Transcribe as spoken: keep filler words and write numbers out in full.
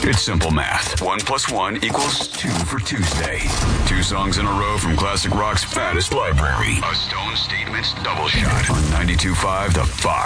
It's simple math. One plus one equals two for Tuesday. Two songs in a row from classic rock's fattest library. A Stone Statements double shot on ninety-two point five The Fox.